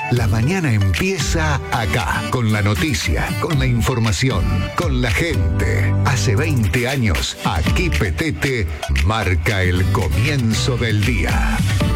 La mañana empieza acá, con la noticia, con la información, con la gente. Hace 20 años, aquí Petete marca el comienzo del día.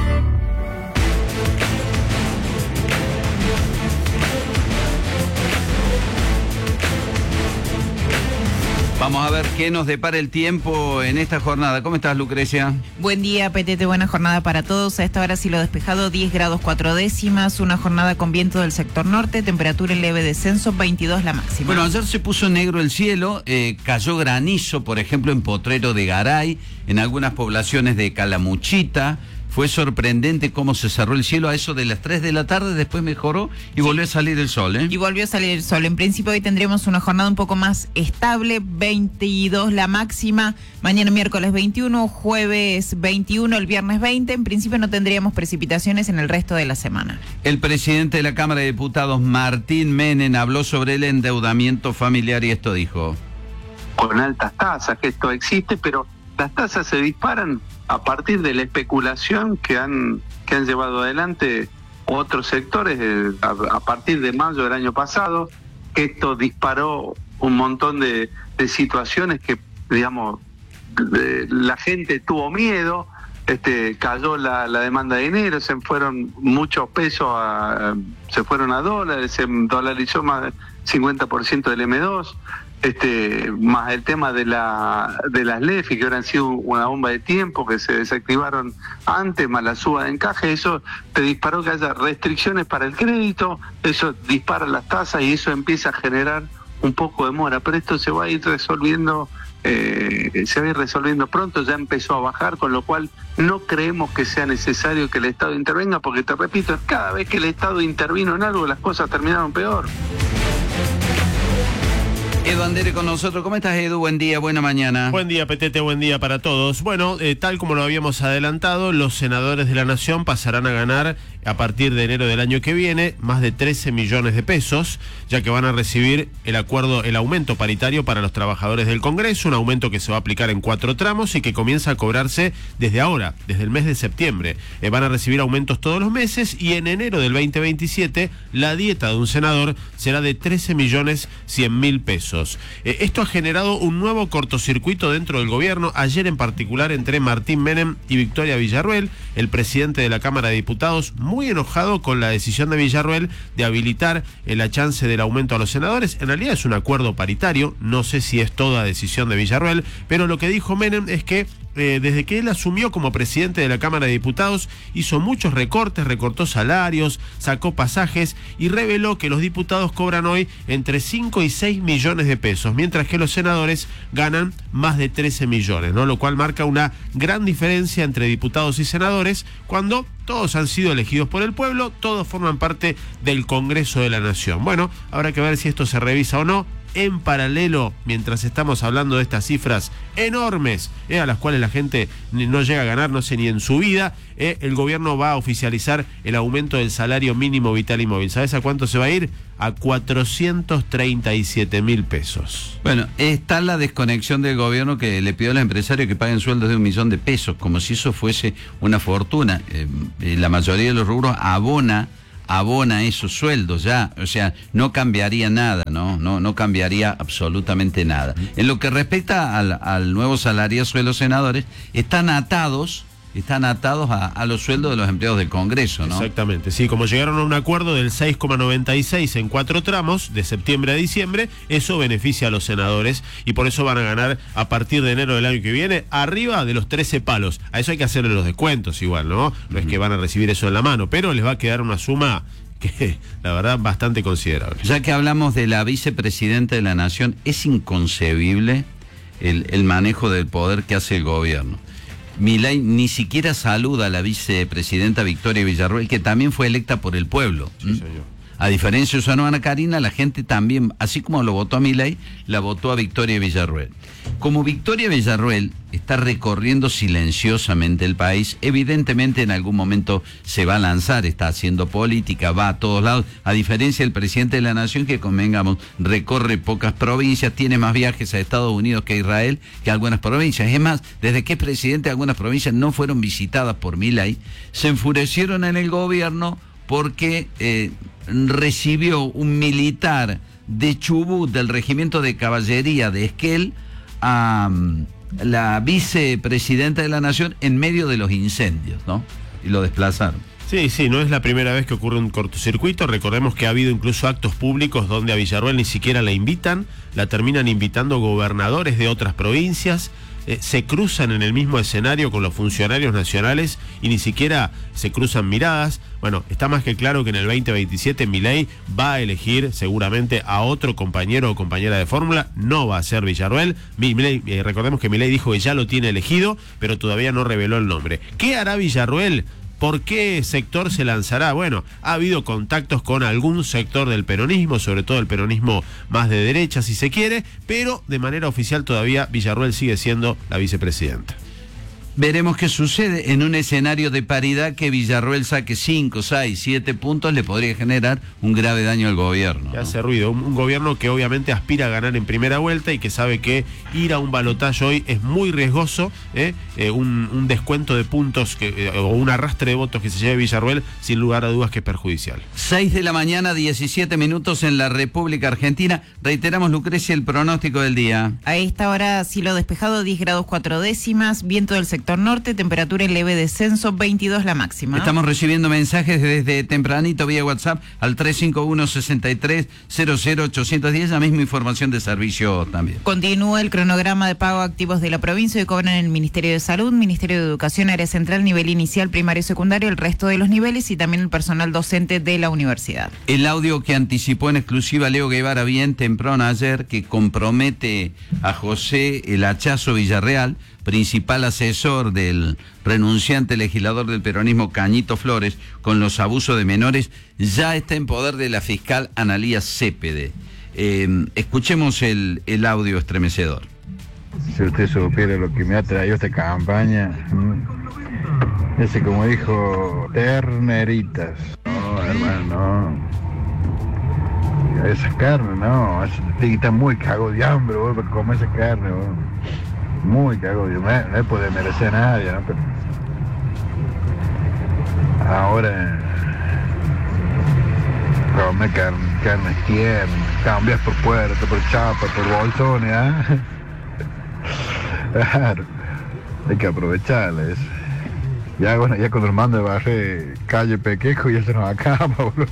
Vamos a ver qué nos depara el tiempo en esta jornada. ¿Cómo estás, Lucrecia? Buen día, Petete. Buena jornada para todos. A esta hora cielo despejado, 10 grados 4 décimas. Una jornada con viento del sector norte. Temperatura en leve descenso, 22 la máxima. Bueno, ayer se puso negro el cielo. Cayó granizo, por ejemplo, en Potrero de Garay, en algunas poblaciones de Calamuchita. Fue sorprendente cómo se cerró el cielo a eso de las 3 de la tarde, después mejoró y volvió a salir el sol, ¿eh? Y volvió a salir el sol. En principio hoy tendremos una jornada un poco más estable, 22 la máxima, mañana miércoles 21, jueves 21, el viernes 20. En principio no tendríamos precipitaciones en el resto de la semana. El presidente de la Cámara de Diputados, Martín Menem, habló sobre el endeudamiento familiar y esto dijo. Con altas tasas, que esto existe, pero las tasas se disparan a partir de la especulación que han llevado adelante otros sectores a partir de mayo del año pasado, que esto disparó un montón de situaciones que, digamos, la gente tuvo miedo, cayó la demanda de dinero, se fueron muchos pesos, se fueron a dólares, se dolarizó más del 50% del M2, más el tema de las LEFI, que ahora han sido una bomba de tiempo, que se desactivaron antes, más la suba de encaje, eso te disparó que haya restricciones para el crédito, eso dispara las tasas y eso empieza a generar un poco de mora, pero esto se va a ir resolviendo, pronto, ya empezó a bajar, con lo cual no creemos que sea necesario que el Estado intervenga, porque te repito, cada vez que el Estado intervino en algo, las cosas terminaron peor. Edu Andere con nosotros. ¿Cómo estás, Edu? Buen día, buena mañana. Buen día, Petete, buen día para todos. Bueno, tal como lo habíamos adelantado, los senadores de la Nación pasarán a ganar a partir de enero del año que viene más de 13 millones de pesos, ya que van a recibir el aumento paritario para los trabajadores del Congreso, un aumento que se va a aplicar en 4 tramos y que comienza a cobrarse desde ahora, desde el mes de septiembre. Van a recibir aumentos todos los meses y en enero del 2027 la dieta de un senador será de 13.100.000 pesos. Esto ha generado un nuevo cortocircuito dentro del gobierno, ayer en particular entre Martín Menem y Victoria Villarruel, el presidente de la Cámara de Diputados, muy enojado con la decisión de Villarruel de habilitar la chance del aumento a los senadores. En realidad es un acuerdo paritario, no sé si es toda decisión de Villarruel, pero lo que dijo Menem es que desde que él asumió como presidente de la Cámara de Diputados, hizo muchos recortes, recortó salarios, sacó pasajes y reveló que los diputados cobran hoy entre 5 y 6 millones de pesos, mientras que los senadores ganan más de 13 millones, ¿no? Lo cual marca una gran diferencia entre diputados y senadores cuando todos han sido elegidos por el pueblo, todos forman parte del Congreso de la Nación. Bueno, habrá que ver si esto se revisa o no. En paralelo, mientras estamos hablando de estas cifras enormes, a las cuales la gente no llega a ganar, no sé, ni en su vida, el gobierno va a oficializar el aumento del salario mínimo vital y móvil. ¿Sabes a cuánto se va a ir? A 437.000 pesos. Bueno, está la desconexión del gobierno que le pidió a los empresarios que paguen sueldos de 1 millón de pesos, como si eso fuese una fortuna. La mayoría de los rubros abona esos sueldos ya, o sea, no cambiaría nada, no cambiaría absolutamente nada. En lo que respecta al nuevo salariazo de los senadores, están atados a los sueldos de los empleados del Congreso, ¿no? Exactamente, sí, como llegaron a un acuerdo del 6,96 en 4 tramos, de septiembre a diciembre, eso beneficia a los senadores y por eso van a ganar a partir de enero del año que viene arriba de los 13 palos. A eso hay que hacerle los descuentos igual, ¿no? No es que van a recibir eso en la mano, pero les va a quedar una suma que, la verdad, bastante considerable. Ya que hablamos de la vicepresidenta de la Nación, es inconcebible el manejo del poder que hace el gobierno. Milei ni siquiera saluda a la vicepresidenta Victoria Villarruel, que también fue electa por el pueblo. Sí, señor. A diferencia de Ana Karina, la gente también, así como lo votó a Milei, la votó a Victoria Villarruel. Como Victoria Villarruel está recorriendo silenciosamente el país, evidentemente en algún momento se va a lanzar, está haciendo política, va a todos lados, a diferencia del presidente de la Nación que, convengamos, recorre pocas provincias, tiene más viajes a Estados Unidos que a Israel, que a algunas provincias. Es más, desde que es presidente, algunas provincias no fueron visitadas por Milei, se enfurecieron en el gobierno porque recibió un militar de Chubut, del regimiento de caballería de Esquel, a la vicepresidenta de la Nación en medio de los incendios, ¿no? Y lo desplazaron. Sí, no es la primera vez que ocurre un cortocircuito. Recordemos que ha habido incluso actos públicos donde a Villarroel ni siquiera la invitan, la terminan invitando gobernadores de otras provincias, se cruzan en el mismo escenario con los funcionarios nacionales y ni siquiera se cruzan miradas. Bueno, está más que claro que en el 2027 Milei va a elegir seguramente a otro compañero o compañera de fórmula, no va a ser Villarroel. Recordemos que Milei dijo que ya lo tiene elegido, pero todavía no reveló el nombre. ¿Qué hará Villarroel? ¿Por qué sector se lanzará? Bueno, ha habido contactos con algún sector del peronismo, sobre todo el peronismo más de derecha, si se quiere, pero de manera oficial todavía Villarroel sigue siendo la vicepresidenta. Veremos qué sucede en un escenario de paridad. Que Villarroel saque 5, 6, 7 puntos le podría generar un grave daño al gobierno, que ¿no? hace ruido, un gobierno que obviamente aspira a ganar en primera vuelta y que sabe que ir a un balotaje hoy es muy riesgoso, un descuento de puntos o un arrastre de votos que se lleve Villarroel, sin lugar a dudas que es perjudicial. 6 de la mañana, 17 minutos en la República Argentina. Reiteramos, Lucrecia, el pronóstico del día. A esta hora, cielo despejado, 10 grados 4 décimas, viento del sector norte, temperatura en leve descenso, 22 la máxima. Estamos recibiendo mensajes desde tempranito vía WhatsApp al 351-63-00-810, la misma información de servicio también. Continúa el cronograma de pago a activos de la provincia y cobran en el Ministerio de Salud, Ministerio de Educación, área central, nivel inicial, primario y secundario, el resto de los niveles y también el personal docente de la universidad. El audio que anticipó en exclusiva Leo Guevara bien temprano ayer, que compromete a José El Hachazo Villarreal, principal asesor del renunciante legislador del peronismo Cañito Flores, con los abusos de menores, ya está en poder de la fiscal Analía Cepede. Escuchemos el audio estremecedor. Si usted supiera lo que me ha traído esta campaña, ese, como dijo, terneritas. No, hermano, no. Esa carne, no, tiene que estar muy cago de hambre, vos, para comer esa carne, vos. Muy cago de hambre, no le puede merecer a nadie, ¿no? Pero ahora, comer carne tierna, cambias por puerta, por chapa, por bolsones, ¿ah? Claro, hay que aprovecharla eso. Ya, bueno, ya cuando nos manda de barrer calle Pequejo ya se nos acaba, boludo.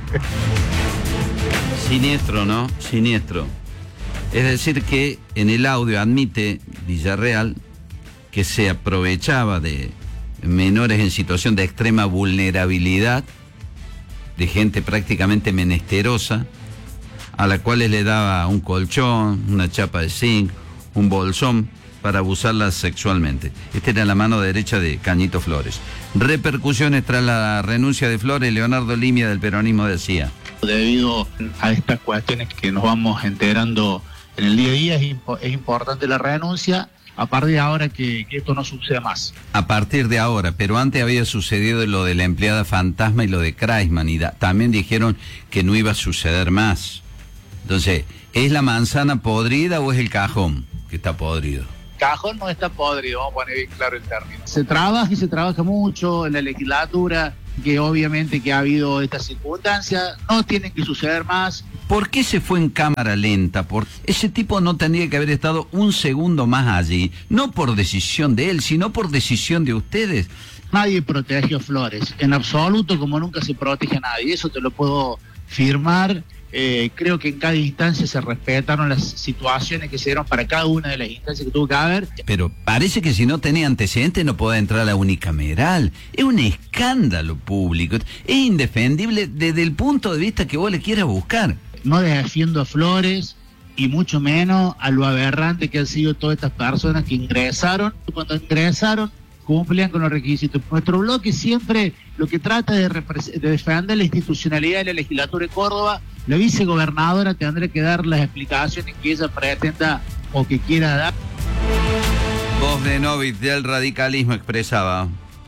Siniestro, ¿no? Siniestro. Es decir que en el audio admite Villarreal que se aprovechaba de menores en situación de extrema vulnerabilidad, de gente prácticamente menesterosa, a la cual le daba un colchón, una chapa de zinc, un bolsón, para abusarlas sexualmente. Esta era la mano derecha de Cañito Flores. Repercusiones tras la renuncia de Flores. Leonardo Limia, del peronismo, decía: debido a estas cuestiones que nos vamos enterando en el día a día, es importante la renuncia, a partir de ahora que esto no suceda más. A partir de ahora, pero antes había sucedido lo de la empleada fantasma y lo de Kreisman, y también dijeron que no iba a suceder más. Entonces, ¿es la manzana podrida o es el cajón que está podrido? Cajón no está podrido, vamos a poner bien claro el término. Se trabaja y se trabaja mucho en la legislatura, que obviamente que ha habido estas circunstancias, no tienen que suceder más. ¿Por qué se fue en cámara lenta? Porque ese tipo no tendría que haber estado un segundo más allí, no por decisión de él, sino por decisión de ustedes. Nadie protegió a Flores, en absoluto, como nunca se protege a nadie, eso te lo puedo firmar. Creo que en cada instancia se respetaron las situaciones que se dieron para cada una de las instancias que tuvo que haber. Pero parece que si no tenía antecedentes no puede entrar a la unicameral. Es un escándalo público. Es indefendible desde el punto de vista que vos le quieras buscar. No defiendo a Flores y mucho menos a lo aberrante que han sido todas estas personas que ingresaron. Cuando ingresaron, cumplían con los requisitos. Nuestro bloque siempre lo que trata de defender la institucionalidad de la legislatura de Córdoba. La vicegobernadora tendrá que dar las explicaciones que ella pretenda o que quiera dar. Voz de Novik del radicalismo expresaba: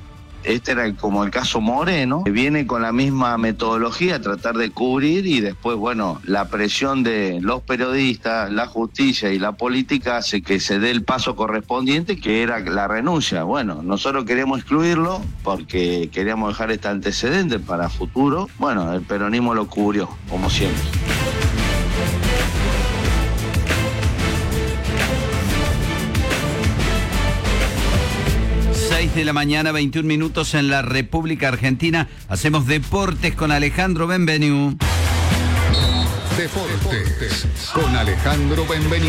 Este era como el caso Moreno, que viene con la misma metodología, tratar de cubrir, y después, bueno, la presión de los periodistas, la justicia y la política hace que se dé el paso correspondiente, que era la renuncia. Bueno, nosotros queremos excluirlo porque queríamos dejar este antecedente para futuro. Bueno, el peronismo lo cubrió, como siempre. 6 de la mañana, 21 minutos en la República Argentina. Hacemos deportes con Alejandro Benvenu. Deportes con Alejandro Benvenu.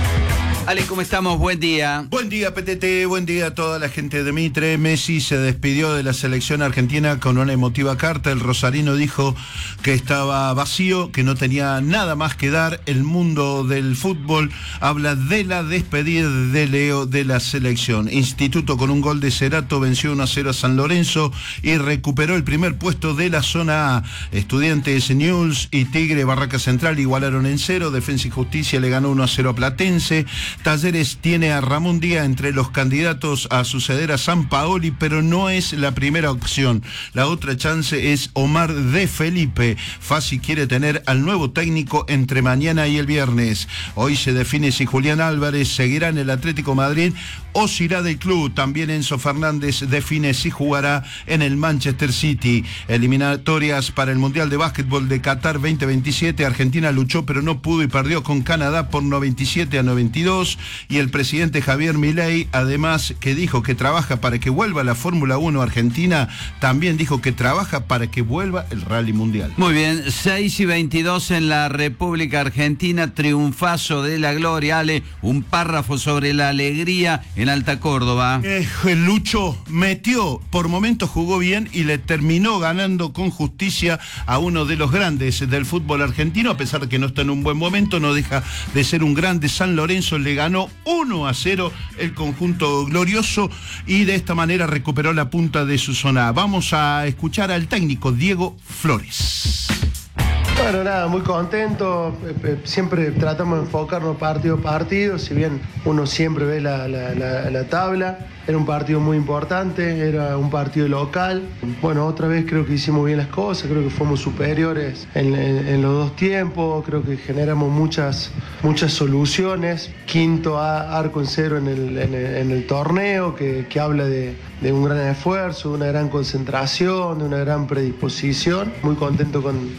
Ale, ¿cómo estamos? Buen día. Buen día, PTT, buen día a toda la gente de Mitre. Messi se despidió de la selección argentina con una emotiva carta. El rosarino dijo que estaba vacío, que no tenía nada más que dar. El mundo del fútbol habla de la despedida de Leo de la selección. Instituto con un gol de Cerato venció 1-0 a San Lorenzo y recuperó el primer puesto de la zona A. Estudiantes, Newell's y Tigre Barraca Central igualaron en 0. Defensa y Justicia le ganó 1-0 a Platense. Talleres tiene a Ramón Díaz entre los candidatos a suceder a Sampaoli, pero no es la primera opción. La otra chance es Omar de Felipe. Fassi quiere tener al nuevo técnico entre mañana y el viernes. Hoy se define si Julián Álvarez seguirá en el Atlético Madrid o se irá del club. También Enzo Fernández define si jugará en el Manchester City. Eliminatorias para el Mundial de Básquetbol de Qatar 2027. Argentina luchó pero no pudo y perdió con Canadá por 97-92. Y el presidente Javier Milei, además que dijo que trabaja para que vuelva la Fórmula 1 Argentina, también dijo que trabaja para que vuelva el Rally Mundial. Muy bien, 6:22 en la República Argentina, triunfazo de la gloria. Ale, un párrafo sobre la alegría en Alta Córdoba. El Lucho metió, por momentos jugó bien y le terminó ganando con justicia a uno de los grandes del fútbol argentino, a pesar de que no está en un buen momento, no deja de ser un grande. San Lorenzo le ganó 1-0 el conjunto glorioso y de esta manera recuperó la punta de su zona. Vamos a escuchar al técnico Diego Flores. Bueno, nada, muy contento. Siempre tratamos de enfocarnos partido a partido, si bien uno siempre ve la tabla. Era un partido muy importante, era un partido local. Bueno, otra vez creo que hicimos bien las cosas, creo que fuimos superiores en los dos tiempos, creo que generamos muchas soluciones. Quinto arco en cero en el torneo, que habla de un gran esfuerzo, de una gran concentración, de una gran predisposición. Muy contento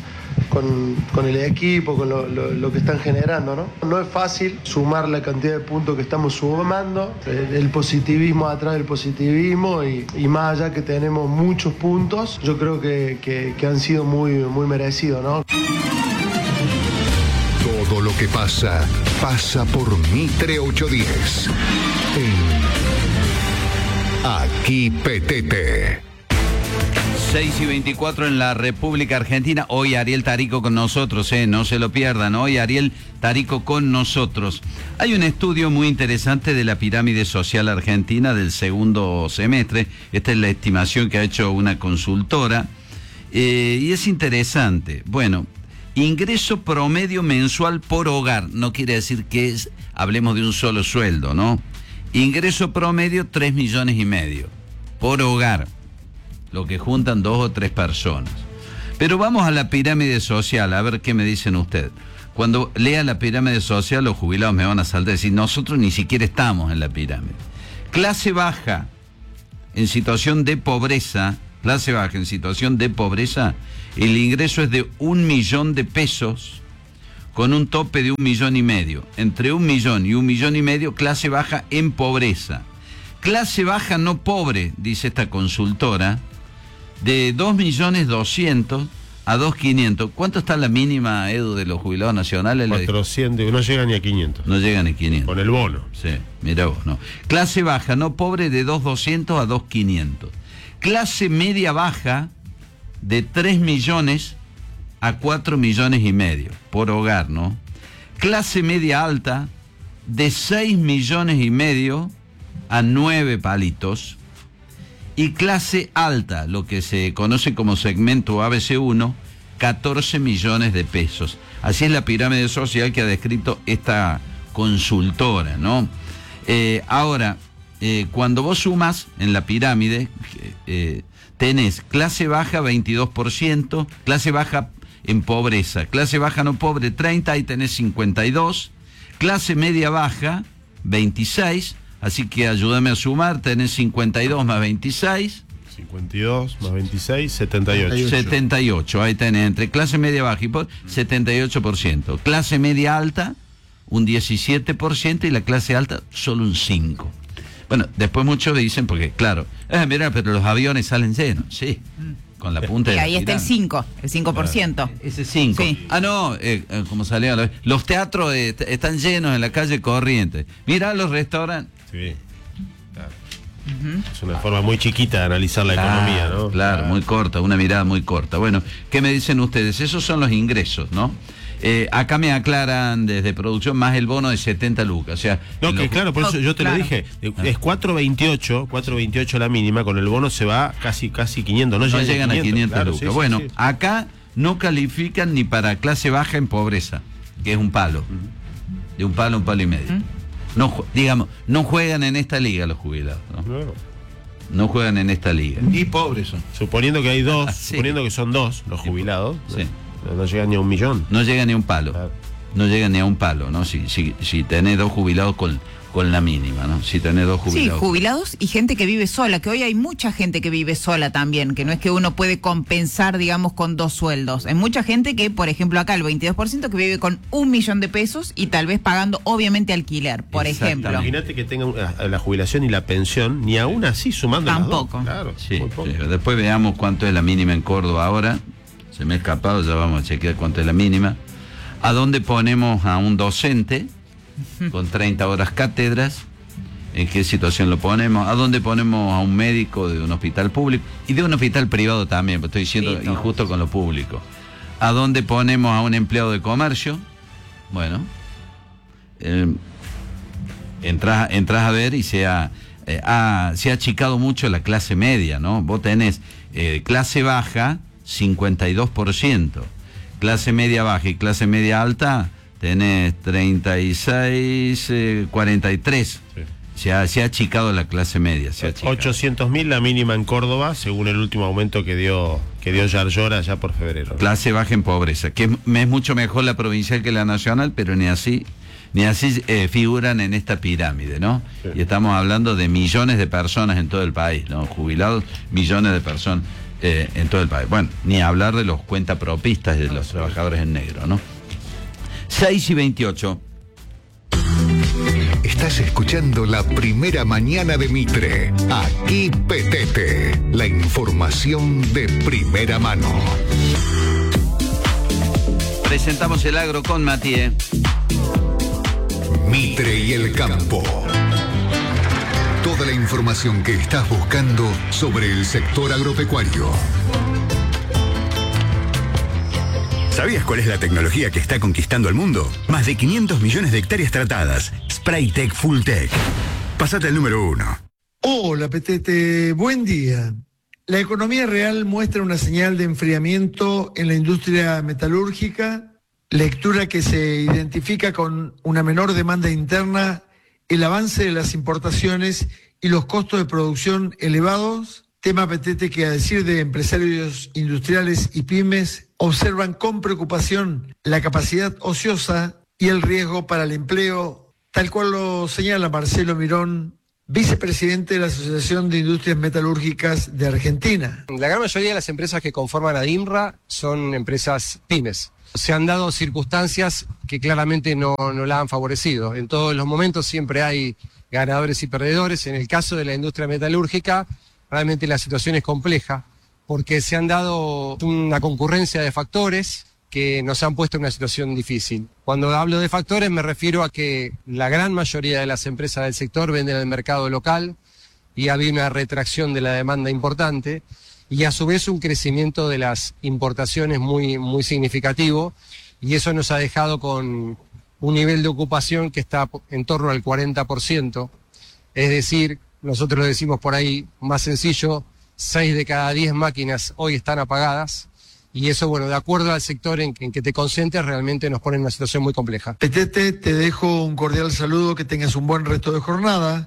con el equipo, con lo que están generando, ¿no? No es fácil sumar la cantidad de puntos que estamos sumando, el positivismo atrás del positivismo y más allá que tenemos muchos puntos, yo creo que han sido muy, muy merecidos, ¿no? Todo lo que pasa por Mitre 810. Aquí PTT. 6:24 en la República Argentina. Hoy Ariel Tarico con nosotros, no se lo pierdan. Hoy Ariel Tarico con nosotros. Hay un estudio muy interesante de la pirámide social argentina del segundo semestre. Esta es la estimación que ha hecho una consultora. Y es interesante. Bueno, ingreso promedio mensual por hogar. No quiere decir que hablemos de un solo sueldo, ¿no? Ingreso promedio 3,5 millones por hogar. Lo que juntan 2 o 3 personas. Pero vamos a la pirámide social, a ver qué me dicen ustedes. Cuando lea la pirámide social, los jubilados me van a saltar y decir, nosotros ni siquiera estamos en la pirámide. Clase baja en situación de pobreza, el ingreso es de 1 millón de pesos con un tope de 1,5 millones. Entre 1 millón y 1,5 millones, clase baja en pobreza. Clase baja no pobre, dice esta consultora, de 2.200.000 a 2.500. ¿Cuánto está la mínima, Edu, de los jubilados nacionales? 400, no llega ni a 500. No llega ni a 500. Con el bono. Sí, mira vos, no. Clase baja no pobre de 2.200 a 2.500. Clase media baja de 3 millones a 4,5 millones por hogar, ¿no? Clase media alta de 6,5 millones a 9 palitos. Y clase alta, lo que se conoce como segmento ABC1, 14 millones de pesos. Así es la pirámide social que ha descrito esta consultora, ¿no? Ahora, cuando vos sumas en la pirámide, tenés clase baja 22%, clase baja en pobreza, clase baja no pobre 30, ahí tenés 52, clase media baja 26, así que ayúdame a sumar, tenés 52 más 26. 52 más 26, 78. 78, ahí tenés, entre clase media baja y pobre, 78%. Clase media alta, un 17%, y la clase alta, solo un 5%. Bueno, después muchos dicen, porque claro, mira, pero los aviones salen llenos, sí, con la punta de Y la ahí está el 5%. Claro, ese 5. Sí. Ah, no, como salía, los teatros están llenos en la calle Corrientes. Mira los restaurantes. Sí. Claro. Es una forma muy chiquita de analizar la economía, ¿no? Claro, muy corta, una mirada muy corta. Bueno, ¿qué me dicen ustedes? Esos son los ingresos, ¿no? Acá me aclaran desde producción más el bono de 70 lucas. O sea, no, que claro, por eso yo te claro. lo dije. Es 4.28 la mínima, con el bono se va casi 500. No llegan a 500 claro, lucas. Sí, bueno, sí. acá no califican ni para clase baja en pobreza, que es un palo. De un palo y medio. No, digamos, no juegan en esta liga los jubilados, ¿no? Claro. No juegan en esta liga. Ni pobres son. Suponiendo que hay dos, Sí. suponiendo que son dos los jubilados, Sí. no llegan ni a 1 millón. No llega ni a un palo. Claro. No llega ni a un palo, ¿no? Si tenés dos jubilados con la mínima, ¿no? Si tenés dos Sí, jubilados. jubilados y gente que vive sola, que hoy hay mucha gente que vive sola también, que no es que uno puede compensar, digamos, con 2 sueldos. Hay mucha gente que, por ejemplo, acá el 22% que vive con 1 millón de pesos y tal vez pagando, obviamente, alquiler, por ejemplo. Imagínate que tengan la jubilación y la pensión, ni aún así sumando Tampoco. las dos. Claro, Sí, muy poco. sí. Después veamos cuánto es la mínima en Córdoba ahora. Se me ha escapado, ya vamos a chequear cuánto es la mínima. ¿A dónde ponemos a un docente con 30 horas cátedras? ¿En qué situación lo ponemos? ¿A dónde ponemos a un médico de un hospital público? Y de un hospital privado también, porque estoy diciendo Sí, injusto con lo público. ¿A dónde ponemos a un empleado de comercio? Bueno, entras a ver y se ha achicado mucho la clase media, ¿no? Vos tenés clase baja, 52%. Clase media baja y clase media alta, tenés 36, 43. Sí. Se ha achicado la clase media. 800.000 la mínima en Córdoba, según el último aumento que dio Yarlora ya por febrero. Clase baja en pobreza, que es mucho mejor la provincial que la nacional, pero ni así figuran en esta pirámide, ¿no? Sí. Y estamos hablando de millones de personas en todo el país, ¿no? Jubilados, millones de personas en todo el país. Bueno, ni hablar de los cuentapropistas y de los trabajadores en negro, ¿no? 6:28. Estás escuchando la primera mañana de Mitre. Aquí Petete, la información de primera mano. Presentamos el agro con Matías. Mitre y el campo. Toda la información que estás buscando sobre el sector agropecuario. ¿Sabías cuál es la tecnología que está conquistando el mundo? Más de 500 millones de hectáreas tratadas. Spraytec Fulltech. Pasate al número 1. Hola, Petete. Buen día. La economía real muestra una señal de enfriamiento en la industria metalúrgica, lectura que se identifica con una menor demanda interna, el avance de las importaciones y los costos de producción elevados, tema, Petete, que a decir de empresarios industriales y pymes, observan con preocupación la capacidad ociosa y el riesgo para el empleo, tal cual lo señala Marcelo Mirón, vicepresidente de la Asociación de Industrias Metalúrgicas de Argentina. La gran mayoría de las empresas que conforman a DIMRA son empresas pymes. Se han dado circunstancias que claramente no la han favorecido. En todos los momentos siempre hay ganadores y perdedores. En el caso de la industria metalúrgica, realmente la situación es compleja porque se han dado una concurrencia de factores que nos han puesto en una situación difícil. Cuando hablo de factores me refiero a que la gran mayoría de las empresas del sector venden al mercado local y ha habido una retracción de la demanda importante y a su vez un crecimiento de las importaciones muy significativo, y eso nos ha dejado con un nivel de ocupación que está en torno al 40%, es decir, nosotros lo decimos por ahí más sencillo, 6 de cada 10 máquinas hoy están apagadas, y eso, bueno, de acuerdo al sector en que te concentres, realmente nos pone en una situación muy compleja. Petete, te dejo un cordial saludo, que tengas un buen resto de jornada.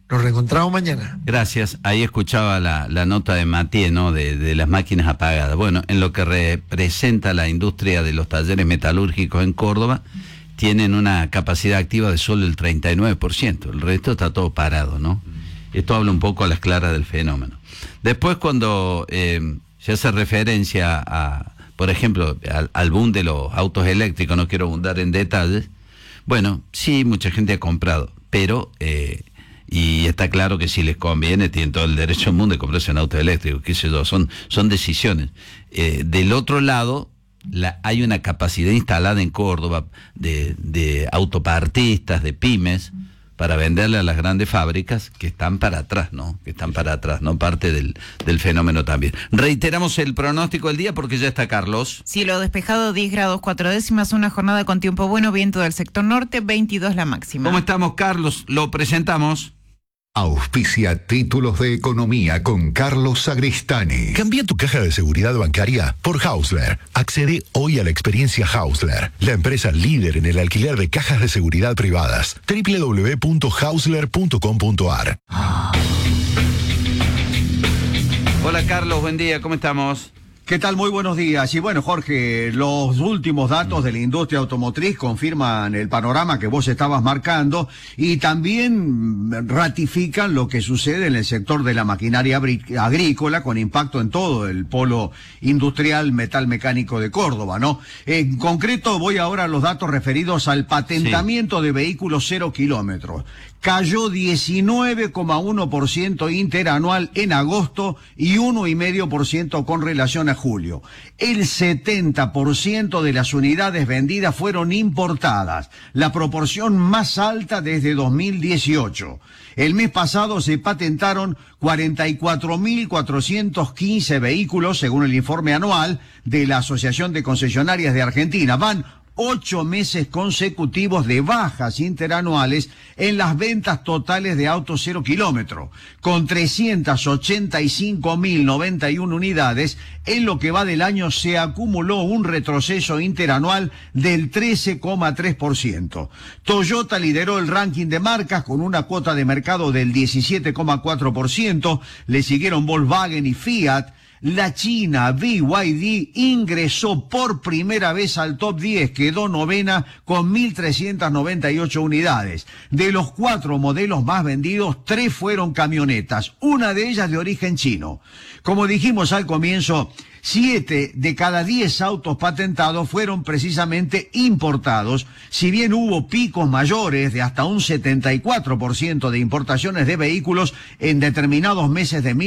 Nos reencontramos mañana. Gracias. Ahí escuchaba la nota de Mathieu, ¿no? De las máquinas apagadas. Bueno, en lo que representa la industria de los talleres metalúrgicos en Córdoba, tienen una capacidad activa de solo el 39%. El resto está todo parado, ¿no? Esto habla un poco a las claras del fenómeno. Después, cuando se hace referencia a, por ejemplo, al boom de los autos eléctricos, no quiero abundar en detalles, bueno, sí, mucha gente ha comprado, pero... y está claro que si les conviene, tienen todo el derecho del mundo de comprarse un auto eléctrico, qué sé yo, son decisiones. Del otro lado, hay una capacidad instalada en Córdoba de autopartistas, de pymes, para venderle a las grandes fábricas que están para atrás, ¿no? Que están para atrás, ¿no? Parte del fenómeno también. Reiteramos el pronóstico del día porque ya está Carlos. Cielo despejado, 10 grados 4 décimas, una jornada con tiempo bueno, viento del sector norte, 22 la máxima. ¿Cómo estamos, Carlos? Lo presentamos. Auspicia Títulos de Economía con Carlos Sagristani. Cambia tu caja de seguridad bancaria por Hausler. Accede hoy a la experiencia Hausler, la empresa líder en el alquiler de cajas de seguridad privadas. www.hausler.com.ar. Hola Carlos, buen día, ¿cómo estamos? ¿Qué tal? Muy buenos días. Y bueno, Jorge, los últimos datos de la industria automotriz confirman el panorama que vos estabas marcando y también ratifican lo que sucede en el sector de la maquinaria agrícola con impacto en todo el polo industrial metal mecánico de Córdoba, ¿no? En concreto, voy ahora a los datos referidos al patentamiento de vehículos 0 kilómetros. Cayó 19,1% interanual en agosto y 1,5% con relación a julio. El 70% de las unidades vendidas fueron importadas, la proporción más alta desde 2018. El mes pasado se patentaron 44.415 vehículos, según el informe anual de la Asociación de Concesionarias de Argentina. Van 8 meses consecutivos de bajas interanuales en las ventas totales de autos 0 kilómetro, con 385.091 unidades. En lo que va del año se acumuló un retroceso interanual del 13,3%. Toyota lideró el ranking de marcas con una cuota de mercado del 17,4%, le siguieron Volkswagen y Fiat. La China BYD ingresó por primera vez al top 10, quedó novena con 1.398 unidades. De los 4 modelos más vendidos, 3 fueron camionetas, una de ellas de origen chino. Como dijimos al comienzo, 7 de cada 10 autos patentados fueron precisamente importados, si bien hubo picos mayores de hasta un 74% de importaciones de vehículos en determinados meses de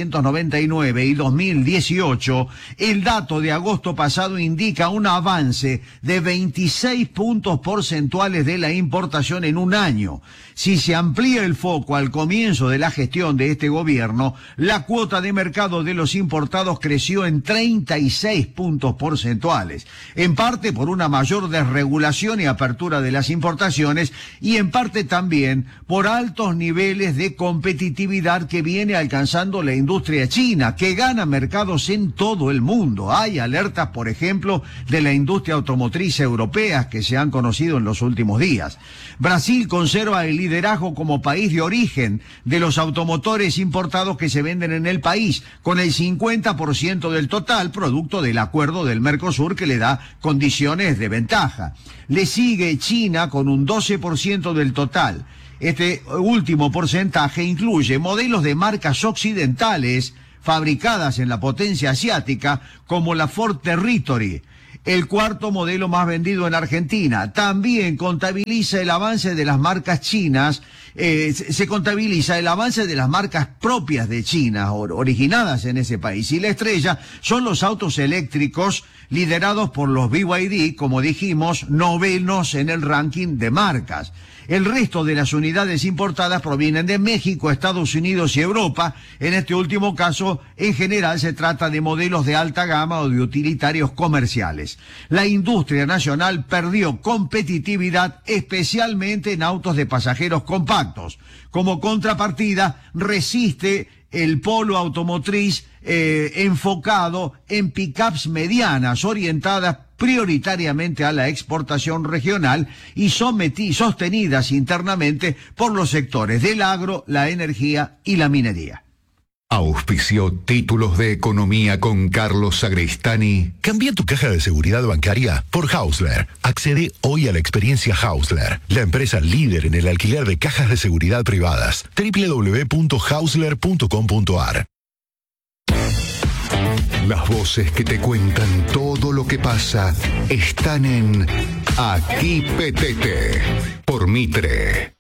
1999 y 2018, el dato de agosto pasado indica un avance de 26 puntos porcentuales de la importación en un año. Si se amplía el foco al comienzo de la gestión de este gobierno, la cuota de mercado de los importados creció en 36 puntos porcentuales, en parte por una mayor desregulación y apertura de las importaciones y en parte también por altos niveles de competitividad que viene alcanzando la industria china, que gana mercados en todo el mundo. Hay alertas, por ejemplo, de la industria automotriz europea que se han conocido en los últimos días. Brasil conserva el liderazgo como país de origen de los automotores importados que se venden en el país, con el 50% del total, producto del acuerdo del Mercosur que le da condiciones de ventaja. Le sigue China con un 12% del total. Este último porcentaje incluye modelos de marcas occidentales fabricadas en la potencia asiática, como la Ford Territory, el cuarto modelo más vendido en Argentina. También contabiliza el avance de las marcas chinas, se contabiliza el avance de las marcas propias de China, originadas en ese país. Y la estrella son los autos eléctricos liderados por los BYD, como dijimos, novenos en el ranking de marcas. El resto de las unidades importadas provienen de México, Estados Unidos y Europa. En este último caso, en general, se trata de modelos de alta gama o de utilitarios comerciales. La industria nacional perdió competitividad, especialmente en autos de pasajeros compactos. Como contrapartida, resiste el polo automotriz enfocado en pickups medianas orientadas prioritariamente a la exportación regional y sostenidas internamente por los sectores del agro, la energía y la minería. Auspició Títulos de Economía con Carlos Sagristani. Cambia tu caja de seguridad bancaria por Hausler. Accede hoy a la experiencia Hausler, la empresa líder en el alquiler de cajas de seguridad privadas. www.hausler.com.ar. Las voces que te cuentan todo lo que pasa están en Aquí Petete por Mitre.